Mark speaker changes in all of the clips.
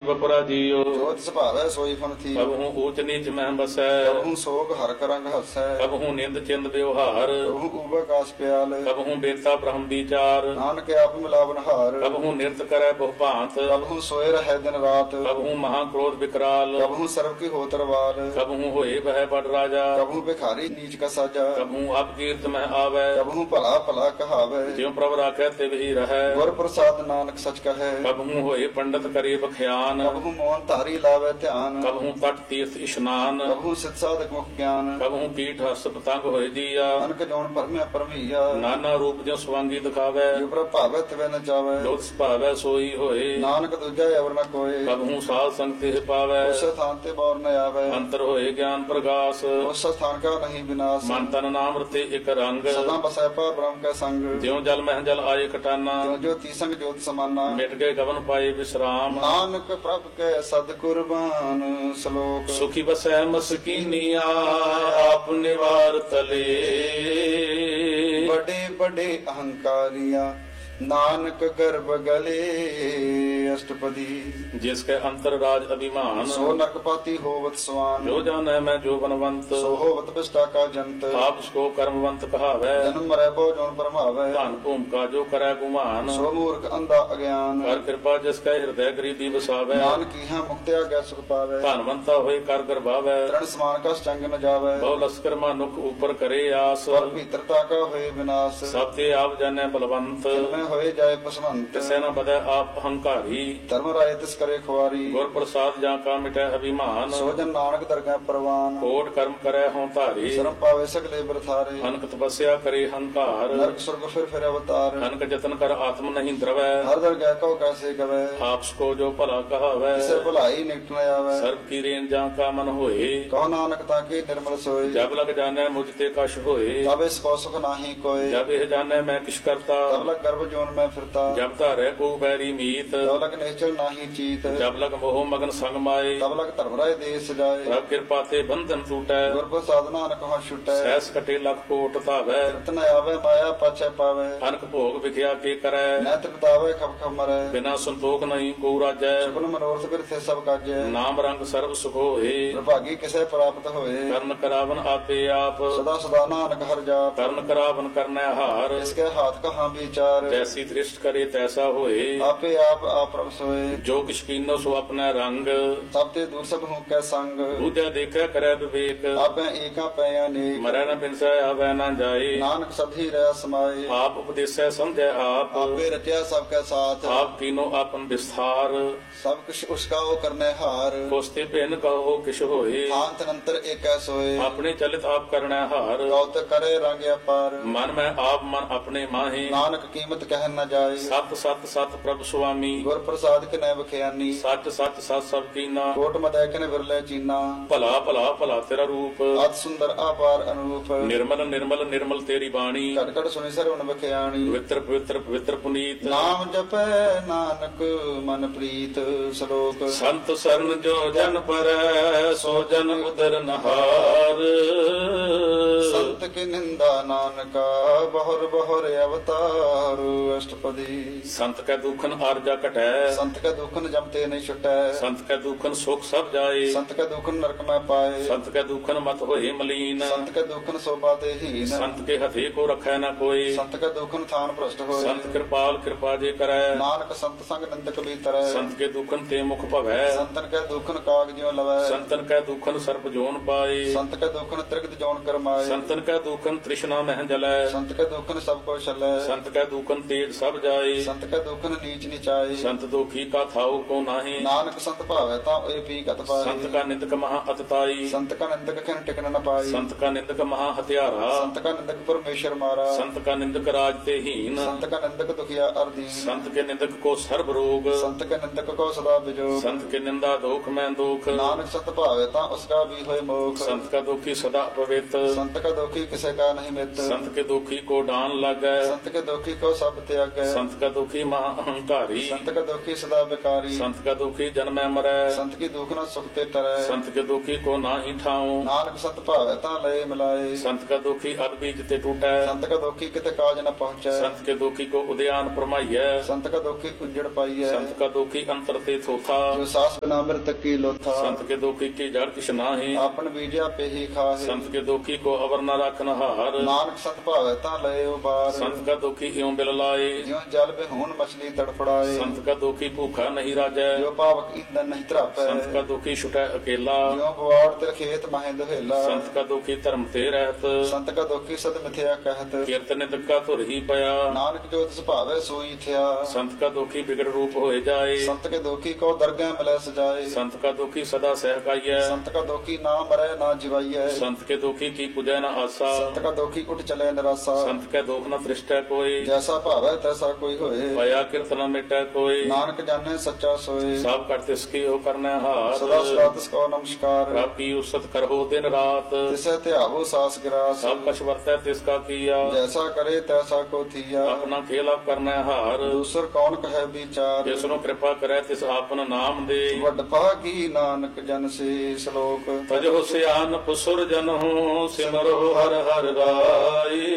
Speaker 1: ਬਪੁਰਾ JIO.
Speaker 2: ਜੋ ਤਿਸ ਭਾਵੈ ਸੋਈ ਫਨ ਥੀ।
Speaker 1: ਕਬਹੂ ਊਚ ਨੀਚ ਮਹਿ ਬਸੈ।
Speaker 2: ਕਬਹੂ ਸੋਗ ਹਰ ਕਰੰਗ ਹਸੈ।
Speaker 1: ਕਬਹੂ ਨਿੰਦ ਚਿੰਦ ਵਿਵਹਾਰ।
Speaker 2: ਕਬਹੂ ਊਬੈ ਕਾਸ ਪਿਆਲ।
Speaker 1: ਕਬਹੂ ਬੇਤਾ ਬ੍ਰਹਮ ਵਿਚਾਰ।
Speaker 2: ਨਾਨਕ ਆਪ ਮਿਲਾਵਨ ਹਾਰ।
Speaker 1: ਕਬਹੂ ਨਿਰਤ ਕਰੈ ਬਹੁ ਭਾਂਤ।
Speaker 2: ਕਬਹੂ ਸੋਏ ਰਹਿ ਦਿਨ ਰਾਤ।
Speaker 1: ਕਬਹੂ ਮਹਾ ਕ੍ਰੋਧ ਵਿਕਰਾਲ।
Speaker 2: ਕਬਹੂ ਸਰਬ ਕੀ ਹੋ ਤਰਵਾਰ।
Speaker 1: ਕਬਹੂ ਹੋਏ ਬਹਿ ਬੜ ਰਾਜਾ।
Speaker 2: ਕਬਹੂ ਭਿਖਾਰੀ ਨੀਚ ਕਾ ਸਾਜਾ।
Speaker 1: ਕਬਹੂ ਅਪਕੀਰਤ ਮਹਿ ਆਵੈ।
Speaker 2: ਕਬਹੂ ਭਲਾ ਭਲਾ ਕਹਾਵੈ।
Speaker 1: ਜਿਉ ਪ੍ਰਭ ਰਾਖੈ ਤਿਵ ਹੀ ਰਹੈ।
Speaker 2: ਗੁਰ ਪ੍ਰਸਾਦ ਨਾਨਕ ਸਚ ਕਹੈ।
Speaker 1: ਕਬਹੂ ਹੋਏ ਪੰਡਤ ਕਰੇ ਬਖਿਆਨ।
Speaker 2: ਕਬਹੂ ਮੋਹਨ ਧਾਰੀ ਲਾਵੈ ਧਿਆਨ।
Speaker 1: ਕਬਹੂ ਤਟ ਤੀਰਥ ਇਸ਼ਨਾਨ।
Speaker 2: ਕਬਹੂ ਸਿਧ ਸਾਧਕ ਮੁਖ ਗਿਆਨ।
Speaker 1: ਕਬਹੂ ਕੀਟ ਹਸ ਪਤੰਗ ਹੋਏ ਜੀਆ।
Speaker 2: ਅਨਕ ਜੋਨ ਭਰਮਿਆ ਭਰਮਈਆ।
Speaker 1: ਨਾਨਾ ਰੂਪ ਜਿਉ ਸਵਾਂਗੀ ਦਿਖਾਵੈ।
Speaker 2: ਜਿਉ ਪ੍ਰਭ ਭਾਵੈ ਤਿਵੈ ਨ ਜਾਵੈ।
Speaker 1: ਜੋ ਤਿਸ ਭਾਵੈ ਸੋਈ ਹੋਏ।
Speaker 2: ਨਾਨਕ ਦੂਜਾ ਅਵਰ ਨ ਕੋਇ।
Speaker 1: ਕਬਹੂ ਸਾਧ ਸੰਗ ਤਿਹ ਪਾਵੈ।
Speaker 2: ਉਸ ਸਥਾਨ ਤੇ ਬੌਰ ਨ ਆਵੈ।
Speaker 1: ਅੰਤਰ ਹੋਏ ਗਿਆਨ ਪ੍ਰਗਾਸ।
Speaker 2: ਉਸ ਸਥਾਨ ਕਾ ਨਹੀਂ ਵਿਨਾਸ਼।
Speaker 1: ਮਨ ਤਨ ਨਾਮ ਰਤੇ ਇਕ ਰੰਗ।
Speaker 2: ਸਦਾ ਬਸੈ ਪਰ ਬ੍ਰਹਮ ਕੈ ਸੰਗ।
Speaker 1: ਜਿਉ ਜਲ ਮਹਿ ਜਲ ਆਏ ਕਟਾਨਾ।
Speaker 2: ਜਿਉ ਜੋਤੀ ਸੰਗ ਜੋਤ ਸਮਾਨਾ।
Speaker 1: ਮਿਟ ਗਏ ਗਵਨ ਪਾਏ ਵਿਸਰਾਮ।
Speaker 2: ਨਾਨਕ ਪ੍ਰਭ ਕੈ ਸਦ ਕੁਰਬਾਨ। ਸ਼ਲੋਕ
Speaker 1: ਸੁਖੀ ਬਸੈ ਮਸਕੀਨੀਆ ਆਪ ਨਿਵਾਰ ਤਲੇ।
Speaker 2: ਬੜੇ ਬੜੇ ਅਹੰਕਾਰੀਆਂ ਨਾਨਕ ਗਰਭ ਗਲੇ। ਅਸ਼ਟਪਦੀ
Speaker 1: ਜਿਸ ਕੇ ਅੰਤਰ ਰਾਜ ਅਭਿਮਾਨ।
Speaker 2: ਸੋ ਨਰਕਪਾਤੀ ਹੋਵਤ ਸਵਾਨ।
Speaker 1: ਜੋ ਜਾਣੈ ਮੈਂ ਜੋ ਬਨਵੰਤ।
Speaker 2: ਸੋ ਹੋਵਤ ਪਿਸ਼ਟਾ ਕਾ ਜੰਤ।
Speaker 1: ਆਪ ਸਕੋ ਕਰਮਵੰਤ ਕਹਾਵੈ।
Speaker 2: ਜਨਮ ਮਰੈ ਬਹੁ ਜੋਨ ਪਰਮਾਵੈ।
Speaker 1: ਧਨ ਭੂਮਿਕਾ ਜੋ ਕਰੈ ਗੁਮਾਨ।
Speaker 2: ਸੋ ਮੂਰਖ ਅੰਧਾ ਅਗਿਆਨ।
Speaker 1: ਕਰ ਕਿਰਪਾ ਜਿਸ ਕੈ ਹਿਰਦੈ ਗਰੀਬੀ ਵਸਾਵੈ।
Speaker 2: ਨਾਨਕ ਇਹਾਂ ਮੁਕਤਿਆ ਗੈ ਸੁਖ ਪਾਵੈ।
Speaker 1: ਧਨਵੰਤਾ ਹੋਏ ਕਰ ਗਰਭਾਵੈ।
Speaker 2: ਤ੍ਰਣ ਸਮਾਨ ਕਾ ਚੰਗ ਨ ਜਾਵੈ।
Speaker 1: ਬਹੁ ਲਸਕਰ ਮਾਨੁਖ ਉਪਰ ਕਰੇ ਆਸ।
Speaker 2: ਪਰ ਭੀਤਰਤਾ ਕਾ ਹੋਏ ਵਿਨਾਸ਼।
Speaker 1: ਸਭ ਤੇ ਆਪ ਜਾਣੈ ਬਲਵੰਤ।
Speaker 2: ਮੈਂ ਹੋਏ ਜਾਏ ਪਸਵੰਤ।
Speaker 1: ਤਿਸੈ ਨ ਬਦੈ ਆਪ ਹੰਕਾਰੀ।
Speaker 2: ਧਰਮ ਰਾਏ ਤਿਸ ਕਰੇ ਖੁਆਰੀ।
Speaker 1: ਗੁਰ ਪ੍ਰਸਾਦ ਜਾਂ ਕਾ ਮਿਟੈ ਅਭਿਮਾਨ।
Speaker 2: ਸੋ ਜਨ ਨਾਨਕ ਦਰਗਹਿ ਪ੍ਰਵਾਨ।
Speaker 1: ਕੋਟ ਕਰਮ ਕਰੈ ਹੋਂ ਧਾਰੀ।
Speaker 2: ਸ਼ਰਮ ਪਾਵੇ ਸਗਲੇ ਬਰਥਾਰੇ।
Speaker 1: ਅਨਕ ਤਪੱਸਿਆ ਕਰੇ ਹੰਕਾਰ।
Speaker 2: ਨਰਕ ਸੁਰਗ ਫਿਰ ਅਵਤਾਰ।
Speaker 1: ਅਨਕ ਜਤਨ ਕਰ ਆਤਮ ਨਹੀਂ ਦਰਵੈ।
Speaker 2: ਹਰ ਦਰਗਹਿ ਕਉ ਕੈਸੇ ਗਵੈ।
Speaker 1: ਆਪ ਸਕੋ ਜੋ ਭਲਾ ਕਹਾਵੈ।
Speaker 2: ਕਿਸੇ ਭੁਲਾਈ ਨਿਕਟ ਨ ਆਵੈ।
Speaker 1: ਸਰਬ ਕੀ ਰੇਨ ਜਾਂ ਕਾ ਮਨ ਹੋਏ।
Speaker 2: ਕਹੋ ਨਾਨਕ ਤਾਂ ਕੀ ਨਿਰਮਲ ਸੋਏ।
Speaker 1: ਜਬ ਲਗ ਜਾਣੈ ਮੁਝ ਤੇ ਕਛ ਹੋਏ।
Speaker 2: ਤਬ ਇਸ ਕੋ ਸੁਖ ਨਾਹੀ ਕੋਏ।
Speaker 1: ਜਬ ਇਹ ਜਾਣੈ ਮੈਂ ਕਿਛ ਕਰਤਾ।
Speaker 2: ਤਬ ਲਗ ਗਰਭ ਜੋਨ ਮੈਂ ਫਿਰਤਾ।
Speaker 1: ਜਬ ਧਾਰੈ ਕੋ ਬੈਰੀ ਮੀਤ।
Speaker 2: ਤਬ ਲਗ ਨਿਸ਼ਚਲ ਨਾਹੀ ਚੀਤ।
Speaker 1: ਜਬ ਲਗ ਮੋਹ ਮਗਨ ਸੰਗ ਮਾਏ।
Speaker 2: ਤਬ ਲਗ ਧਰਮ ਰਾਏ ਦੇਸ ਸਜਾਏ।
Speaker 1: ਪ੍ਰਭ ਕਿਰਪਾ ਤੇ ਬੰਧਨ ਟੂਟੈ।
Speaker 2: ਗੁਰ ਪ੍ਰਸਾਦ ਨਾਨਕ ਹਉ ਛੁਟੈ।
Speaker 1: ਸਹਿਸ ਕਟੇ ਲਖ ਕੋਟ ਧਾਵੈ।
Speaker 2: ਰਤਨ ਆਵੇ ਮਾਇਆ ਪਾਛੈ ਪਾਵੇ।
Speaker 1: ਅਨਕ ਭੋਗ ਵਿਖਿਆ ਕੇ ਕਰੈ।
Speaker 2: ਨੈਤ ਬਤਾਵੇ ਖਪ ਖਪ ਮਰੈ।
Speaker 1: ਬਿਨਾ ਸੰਤੋਖ ਨਹੀਂ ਕੋ ਰਾਜੈ।
Speaker 2: ਸੁਪਨ ਮਨੋਰਥ ਬਿਰਥੇ ਸਭ ਕਾਜੈ।
Speaker 1: ਨਾਮ ਰੰਗ ਸਰਬ ਸੁਖ ਹੋਏ।
Speaker 2: ਪ੍ਰਭਾਗੀ ਕਿਸੇ ਪ੍ਰਾਪਤ ਹੋਏ।
Speaker 1: ਕਰਨ ਕਰਾਵਨ ਆਪੇ ਆਪ।
Speaker 2: ਸਦਾ ਸਦਾ ਨਾਨਕ ਹਰਿ ਜਾਪ।
Speaker 1: ਕਰਨ ਕਰਾਵਨ ਕਰਨੈ ਹਾਰ।
Speaker 2: ਇਸਕੇ ਹਾਥ ਕਹਾਂ ਵਿਚਾਰ।
Speaker 1: ਜੈਸੀ ਦ੍ਰਿਸ਼ਟ ਕਰੇ ਤੈਸਾ ਹੋਏ।
Speaker 2: ਆਪੇ ਆਪ ਪ੍ਰਭ ਸੋਏ।
Speaker 1: ਜੋ ਕਿਛ ਕੀਨੋ ਸੋ ਆਪਣਾ ਰੰਗ।
Speaker 2: ਸਭ ਤੇ ਦੂਰ ਸਭ ਹੂੰ ਕੈ ਸੰਗ।
Speaker 1: ਦੂਜਾ ਦੇਖੈ ਕਰੈ ਵਿਵੇਕ।
Speaker 2: ਆਪੇ ਏਕਾ ਪੈ ਅਨੇਕ।
Speaker 1: ਮਰੈ ਨ ਬਿਨਸੈ ਆਵੈ ਨ ਜਾਏ।
Speaker 2: ਨਾਨਕ ਸਭੀ ਰਹਿ ਸਮਾਏ।
Speaker 1: ਆਪ ਉਪਦੇਸੈ ਸਮਝੈ ਆਪ।
Speaker 2: ਆਪੇ ਰਚਿਆ ਸਭ ਕੈ ਸਾਥ।
Speaker 1: ਆਪ ਕੀਨੋ ਆਪਨ ਵਿਸਥਾਰ।
Speaker 2: ਸਭ ਕੁਛ ਉਸਕਾ ਉਹ ਕਰਨੇ ਹਾਰ।
Speaker 1: ਕੋਸਤੇ ਭਿੰਨ ਕਹੋ ਕਿਛ ਹੋਏ।
Speaker 2: ਆਂਤ ਅੰਤਰ ਏਕੈ ਸੋਏ।
Speaker 1: ਆਪਣੇ ਚਲਿਤ ਆਪ ਕਰਨੈ ਹਾਰ।
Speaker 2: ਕਉਤ ਕਰੇ ਰੰਗ ਅਪਾਰ।
Speaker 1: ਮਨ ਮੈਂ ਆਪ ਮਨ ਆਪਣੇ ਮਾਹੇ।
Speaker 2: ਨਾਨਕ ਕੀਮਤ ਕਹਿ ਨ ਜਾਏ।
Speaker 1: ਸਤ ਸਤ ਸਤ ਪ੍ਰਭ ਸੁਆਮੀ।
Speaker 2: ਗੁਰ ਪ੍ਰਸਾਦ ਕਿਨੈ ਬਖਿਆਨੀ।
Speaker 1: ਸੱਚ ਸੱਚ ਸਤ ਸਭ ਕੀਨਾ।
Speaker 2: ਕੋਟ ਮਦੈ ਕਿਨ ਵਿਰਲੇ ਚੀਨਾ।
Speaker 1: ਭਲਾ ਭਲਾ ਭਲਾ ਤੇਰਾ ਰੂਪ।
Speaker 2: ਅਤ ਸੁੰਦਰ ਆਪਾਰ ਅਨੂਪ।
Speaker 1: ਨਿਰਮਲ ਨਿਰਮਲ ਨਿਰਮਲ ਤੇਰੀ ਬਾਣੀ।
Speaker 2: ਘਟ ਘਟ ਸੁਣੀ ਸਰਵਣ ਬਖਿਆਣੀ।
Speaker 1: ਪਵਿੱਤਰ ਪਵਿੱਤਰ ਪਵਿੱਤਰ ਪੁਨੀਤ।
Speaker 2: ਨਾਮ ਜਪੈ ਨਾਨਕ ਮਨ ਪ੍ਰੀਤ। ਸ਼ਲੋਕ
Speaker 1: ਸੰਤ ਸਰਨ ਜੋ ਜਨ ਪਰੈ ਸੋ ਜਨ ਉਦਰ ਨਹਾਰ।
Speaker 2: ਸੰਤ ਕੀ ਨਿੰਦਾ ਨਾਨਕਾ ਬਹੁਰ ਬਹੁਰ ਅਵਤਾਰ। ਅਸ਼ਟਪਦੀ
Speaker 1: ਸੰਤ ਕੈ ਦੁਖਨ ਆਰਜਾ ਘਟੈ।
Speaker 2: ਸੰਤ ਕੈ ਦੁਖਨ ਜਮ ਤੇ ਨਹੀਂ ਛੁਟੈ।
Speaker 1: ਸੰਤ ਕੈ ਦੁਖਨ ਸੁਖ ਸਭ ਜਾਏ।
Speaker 2: ਸੰਤ ਕੈ ਦੁਖਨ ਨਰਕ ਮੈਂ ਪਾਏ।
Speaker 1: ਸੰਤ ਕੈ ਦੁਖਨ ਮਤ ਹੋਏ ਮਲੀਨ।
Speaker 2: ਸੰਤ ਕੈ ਦੁਖਨ ਸੋਭਾ ਤੇ ਹੀਨ।
Speaker 1: ਸੰਤ ਕੇ ਹਥੇ ਕੋ ਰਖੈ ਨ ਕੋਈ।
Speaker 2: ਸੰਤ ਕੈ ਦੁਖਨ ਥਾਨ ਭ੍ਰਸ਼ਟ ਹੋਏ।
Speaker 1: ਸੰਤ ਕਿਰਪਾਲ ਕਿਰਪਾ ਜੇ ਕਰੈ।
Speaker 2: ਨਾਨਕ ਸੰਤ ਸੰਗ ਨਿੰਦਕ ਬੀਤਰੈ।
Speaker 1: ਸੰਤ ਕੇ ਦੁਖਨ ਤੇ ਮੁਖ ਭਵੈ।
Speaker 2: ਸੰਤਨ ਕੈ ਦੁਖਨ ਕਾਗ ਜਿਉ ਲਵੈ।
Speaker 1: ਸੰਤਨ ਕੈ ਦੁਖਨ ਸਰਪ ਜੋਨ ਪਾਏ।
Speaker 2: ਸੰਤ ਕੈ ਦੁਖਨ ਤ੍ਰਿਗਤ ਜੋਨ ਕਰਮਾਏ।
Speaker 1: ਸੰਤਨ ਕੈ ਦੁਖਨ ਤ੍ਰਿਸ਼ਨਾ ਮਹਿ ਜਲੈ।
Speaker 2: ਸੰਤ ਕੈ ਦੁਖਨ ਸਭ ਕੋ ਛਲੈ।
Speaker 1: ਸੰਤ ਕੈ ਦੁਖਨ ਤੇਜ ਸਭ ਜਾਏ।
Speaker 2: ਸੰਤ ਕੈ ਦੁਖਨ ਨੀਚ ਨਿਚਾਏ।
Speaker 1: ਸੰਤ ਦੁਖੀ ਕਾ ਥਾਉ ਕੋ ਨਾਹੀ।
Speaker 2: ਨਾਨਕ ਸੰਤ ਭਾਵੈ ਤਾਂ ਏ ਪੀ ਕਤ ਪਾਏ।
Speaker 1: ਸੰਤ ਕਾ ਨਿੰਦਕ ਮਹਾ ਅਤਤਾਈ।
Speaker 2: ਸੰਤ ਕਾ ਨਿੰਦਕ ਖਿਨ ਟਿਕਨ ਨ ਪਾਈ।
Speaker 1: ਸੰਤ ਕਾ ਨਿੰਦਕ ਮਹਾ ਹਥਿਆਰਾ।
Speaker 2: ਸੰਤ ਕਾ ਨਿੰਦਕ ਪਰਮੇਸ਼ਰ ਮਾਰਾ।
Speaker 1: ਸੰਤ ਕਾ ਨਿੰਦਕ ਰਾਜ ਤੇ ਹੀਨ।
Speaker 2: ਸੰਤ ਕਾ ਨਿੰਦਕ ਦੁਖੀਆ ਅਰਦੀਨ।
Speaker 1: ਸੰਤ ਕੇ ਨਿੰਦਕ ਕੋ ਸਰਬ ਰੋਗ।
Speaker 2: ਸੰਤ ਕੇ ਨਿੰਦਕ ਕੋ ਸਦਾ ਬਿਜੋਗ।
Speaker 1: ਸੰਤ ਕੇ ਨਿੰਦਾ ਦੋਖ ਮੈਂ ਦੁਖ।
Speaker 2: ਨਾਨਕ ਸੰਤ ਭਾਵੈ ਤਾਂ ਉਸਕਾ ਵੀ ਹੋਏ ਮੋਖ।
Speaker 1: ਸੰਤ ਕਾ ਦੁਖੀ ਸਦਾ ਪਵਿੱਤ।
Speaker 2: ਸੰਤ ਕਾ ਦੁਖੀ ਕਿਸੇ ਕਾ ਨਹੀਂ ਮਿਤ।
Speaker 1: ਸੰਤ ਕੇ ਦੁਖੀ ਕੋ ਡਾਨ ਲਾਗੈ।
Speaker 2: ਸੰਤ ਕੇ ਦੁਖੀ ਕੋ ਸਭ सब त्यागै
Speaker 1: संत का दुखी महा अहंकारी
Speaker 2: संत का दुखी सदा बेकारी
Speaker 1: संत का दुखी जन्मै मरै
Speaker 2: संत की दुख न सुख ते टरै
Speaker 1: संत के दुखी को नाही ठाऊं
Speaker 2: नानक सत भावै ता लय मिलाए
Speaker 1: संत का दुखी अदबीज ते टूटै
Speaker 2: संत का दुखी किते काज न पहुँचै
Speaker 1: संत के दुखी को उद्यान परमाइयै
Speaker 2: संत का दुखी उजड़ पाइयै
Speaker 1: संत का दुखी अंतर ते थोथा
Speaker 2: जो सास बिना मृत की लोथा
Speaker 1: संत के दुखी की जड़ किछ नाही
Speaker 2: आपन बीजा पे ही खाहे
Speaker 1: संत के दुखी को अवर न रखन हार
Speaker 2: नानक सत भावै ता लय उबार
Speaker 1: संत का दुखी इਉਂ बिल लाए
Speaker 2: ज्यों जल बेहून मछली तड़फड़ाए
Speaker 1: संत का दुखी भूखा नहीं राजै
Speaker 2: जो पावक ईंधन नहीं त्रापै
Speaker 1: संत का दुखी छुटै अकेला
Speaker 2: ज्यों पवाड़ ते खेत माहे दुहेला
Speaker 1: संत का दुखी धर्म ते रहत
Speaker 2: संत का दुखी सद मिथ्या कहत
Speaker 1: कीर्तन का धुर ही पया
Speaker 2: नानक जो तिस भावै सोई थया
Speaker 1: संत का दुखी बिगड़ रूप होए जाए
Speaker 2: संत के दुखी को दरगाह मिलै सजाए
Speaker 1: संत का दुखी सदा सहकाइयै
Speaker 2: संत का दुखी ना मरै ना जिवाइयै
Speaker 1: संत के दुखी की पूजै न आसा
Speaker 2: संत का दुखी उठ चले निराशा
Speaker 1: संत के दुख न दृष्टै कोई
Speaker 2: जैसा भावै तैसा कोई होए
Speaker 1: पया कीर्तन मिटै कोई
Speaker 2: नानक जाने सच्चा सोए
Speaker 1: सब कर तिसकी हो करनै
Speaker 2: सदा सदा
Speaker 1: हार
Speaker 2: तिसको नमस्कार
Speaker 1: रब की उसत करहो दिन रात
Speaker 2: तिसे त्यागो सास गिरास
Speaker 1: सब कछ वर्तै तिसका किया
Speaker 2: जैसा करे तैसा को थिया
Speaker 1: अपना खेला करनै हार
Speaker 2: दूसर कौन कहे विचार
Speaker 1: जिसनु कृपा करै तिस आपन नाम दे
Speaker 2: वड भागी नानक जन से श्लोक
Speaker 1: तजो सियान पुसुर जनहु सिमरो हर हर राई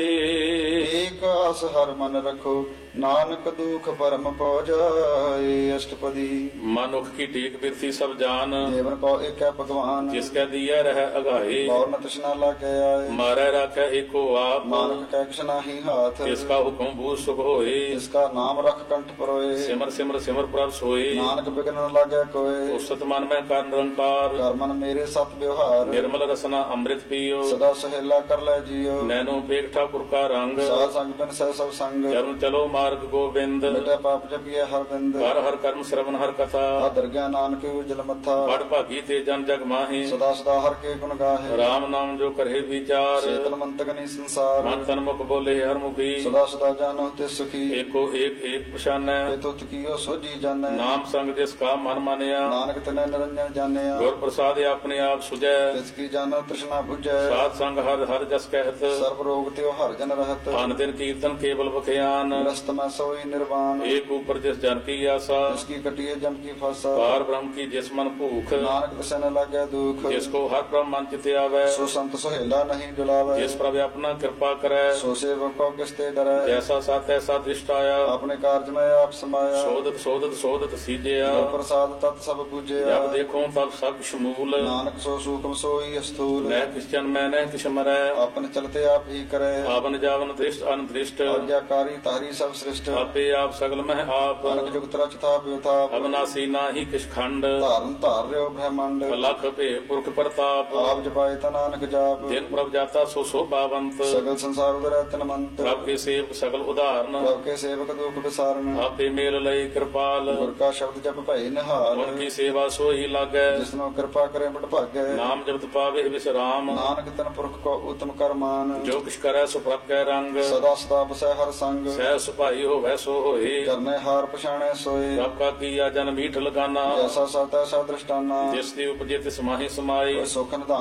Speaker 2: एक आस हर मन रखो नानक दुख परम पौ जाए अष्टपदी
Speaker 1: मनुख की टेक बिरथी सब जान
Speaker 2: देवन को एक है भगवान
Speaker 1: जिसके दिया रह अगाए
Speaker 2: और न तृष्णा लागे आए
Speaker 1: मारे राखे एको आप
Speaker 2: नानक कह कृष्णा ही हाथ
Speaker 1: इसका हुक्म भू सुख होए
Speaker 2: इसका नाम रख कंठ परोए
Speaker 1: सिमर सिमर सिमर प्रभ सोए
Speaker 2: नानक बिघ्न न लागे कोय
Speaker 1: उस्तत मन में कर निरंकार
Speaker 2: कर मन मेरे सत व्यवहार
Speaker 1: निर्मल रसना अमृत पियो
Speaker 2: सदा सहेला कर ले जियो
Speaker 1: नैनो पेख ठाकुर का रंग
Speaker 2: साध संग बिन सह सब संग
Speaker 1: चरण चलो मार्ग गोविंद
Speaker 2: बेटा पाप जपिए हर बिंद
Speaker 1: कर हर कर्म श्रवण हर कथा
Speaker 2: आदर ज्ञान नानक उजल मथा
Speaker 1: बड़ भागी ते जन जग माहे
Speaker 2: सदा सदा हर के गुण गाहे
Speaker 1: राम नाम जो करे विचार
Speaker 2: चेतन मंत गनी संसार
Speaker 1: मन तन मुख बोले हर मुखी
Speaker 2: सदा सदा जानो ते सुखी
Speaker 1: एको एक पछानै
Speaker 2: तुत कियो सोजी जाने
Speaker 1: नाम संग जिसका मन मानिया
Speaker 2: नानक तने निरंजन जानिया
Speaker 1: गुर प्रसाद अपने आप सुजै
Speaker 2: तिसकी जानो तृष्णा बुझै
Speaker 1: साध संग हर हर जस कहत
Speaker 2: सर्व रोग त्यो हर जन रहत
Speaker 1: अन दिन कीर्तन केवल बखयान
Speaker 2: ग्रस्त में सोई निर्वाण
Speaker 1: एक ऊपर जिस जन की आशा
Speaker 2: जिसकी कटिए जम की फासा
Speaker 1: पार ब्रह्म की जिस मन भूख
Speaker 2: नानक तिसे न लागे दुख
Speaker 1: जिसको हर ब्रह्म मन चित आवे
Speaker 2: सो संत सोहेला नहीं डुलावे
Speaker 1: जिस प्रभु अपना कृपा करे
Speaker 2: सो सेवक को किसते डरै
Speaker 1: जैसा साथ ऐसा दृष्ट आया
Speaker 2: अपने कार्य में आप समाया
Speaker 1: शोधत शोधत शोधत सीजया
Speaker 2: गुर प्रसाद तत् सब पूजया
Speaker 1: जब देखो तब सब शमूल
Speaker 2: नानक सो सूक्ष्म सोई स्थूल
Speaker 1: मैं क्रिश्चन मैं न किश मरै
Speaker 2: अपने चलते आप ही करे
Speaker 1: आवन जावन दृष्ट अनदृष्ट
Speaker 2: आज्ञाकारी तारी सब सृष्ट
Speaker 1: आपे आप सगल में आप
Speaker 2: अनक जुगत रच था व्यथा
Speaker 1: अविनाशी नाही किश खंड
Speaker 2: धारण धार रहो ब्रह्मांड
Speaker 1: लख पे पुरख प्रताप
Speaker 2: आप जपाए ता नानक जाप
Speaker 1: दिन प्रभ जाता सो शोभावंत
Speaker 2: सगल संसार उदर तन मंत
Speaker 1: प्रभ के सेवक सगल उदाहरण
Speaker 2: प्रभ के सेवक दुख विसारण
Speaker 1: आपे मेल लय कृपाल
Speaker 2: गुर का शब्द जप भई निहाल
Speaker 1: उनकी सेवा सो ही लागै
Speaker 2: जिसनो कृपा करे बड़ भागे
Speaker 1: नाम जपत पावे विश्राम
Speaker 2: नानक तन पुरख को उत्तम कर मान
Speaker 1: जो किछ करे सो प्रभ कै रंग
Speaker 2: सदा सदा बसै हर संग
Speaker 1: सह सुभाई हो वैसो होए
Speaker 2: करने हार पछाणे सोए
Speaker 1: प्रभ का किया जन मीठ लगाना
Speaker 2: जैसा सा तैसा दृष्टाना
Speaker 1: जिस दी उपजे तिस माहि समाई
Speaker 2: कोई सुख निधान